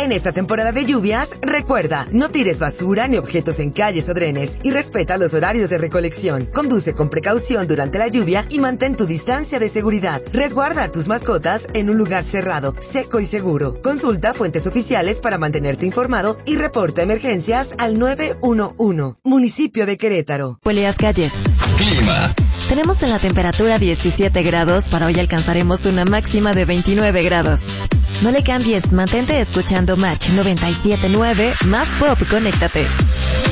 En esta temporada de lluvias, recuerda, no tires basura ni objetos en calles o drenes y respeta los horarios de recolección. Conduce con precaución durante la lluvia y mantén tu distancia de seguridad. Resguarda a tus mascotas en un lugar cerrado, seco y seguro. Consulta fuentes oficiales para mantenerte informado y reporta emergencias al 911. Municipio de Querétaro. Huele las calles. Clima. Tenemos en la temperatura 17 grados, para hoy alcanzaremos una máxima de 29 grados. No le cambies, mantente escuchando Match 97.9, más pop, conéctate.